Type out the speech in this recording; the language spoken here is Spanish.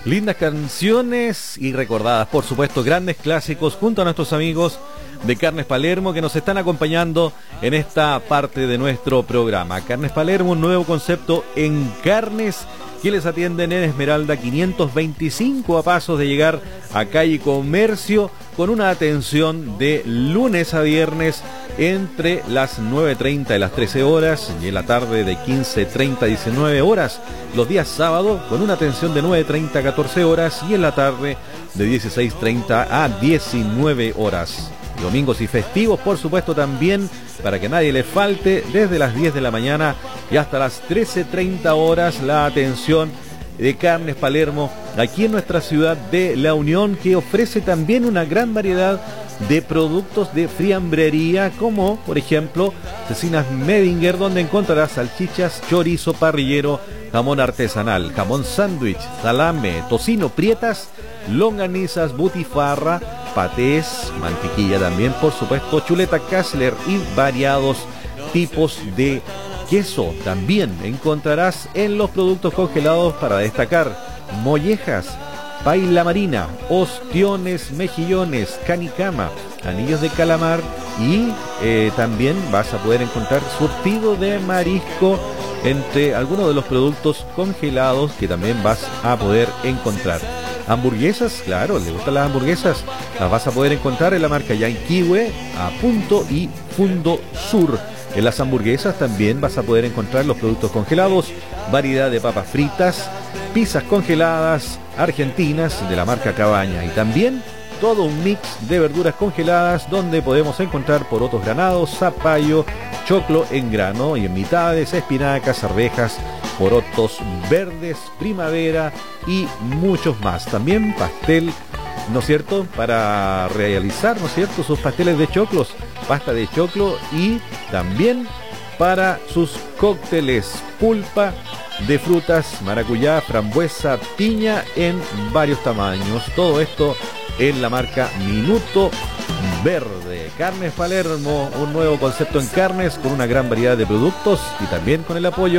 Lindas canciones y recordadas, por supuesto, grandes clásicos junto a nuestros amigos de Carnes Palermo que nos están acompañando en esta parte de nuestro programa. Carnes Palermo, un nuevo concepto en carnes que les atienden en Esmeralda 525 a pasos de llegar a Calle Comercio, con una atención de lunes a viernes entre las 9:30 y las 13 horas y en la tarde de 15:30 a 19 horas. Los días sábados con una atención de 9:30 a 14 horas y en la tarde de 16:30 a 19 horas. Domingos y festivos, por supuesto, también, para que nadie les falte, desde las 10 de la mañana y hasta las 13:30 horas, la atención de Carnes Palermo, aquí en nuestra ciudad de La Unión, que ofrece también una gran variedad de productos de fiambrería, como por ejemplo Cecinas Medinger, donde encontrarás salchichas, chorizo parrillero, jamón artesanal, jamón sándwich, salame, tocino, prietas, longanizas, butifarra, patés, mantequilla también, por supuesto, chuleta Kassler y variados tipos de queso. También encontrarás en los productos congelados, para destacar, mollejas, paila marina, ostiones, mejillones, canicama, anillos de calamar y también vas a poder encontrar surtido de marisco, entre algunos de los productos congelados que también vas a poder encontrar. Hamburguesas, claro, ¿le gustan las hamburguesas? Las vas a poder encontrar en la marca Yanquiwe, a Punto y Fundo Sur. En las hamburguesas también vas a poder encontrar los productos congelados, variedad de papas fritas, pizzas congeladas argentinas de la marca Cabaña y también todo un mix de verduras congeladas donde podemos encontrar porotos granados, zapallo, choclo en grano y en mitades, espinacas, arvejas, porotos verdes, primavera y muchos más. También pastel, ¿no es cierto?, para realizar, ¿no es cierto?, sus pasteles de choclos, pasta de choclo, y también para sus cócteles, pulpa de frutas, maracuyá, frambuesa, piña en varios tamaños. Todo esto en la marca Minuto Verde. Carnes Palermo, un nuevo concepto en carnes con una gran variedad de productos y también con el apoyo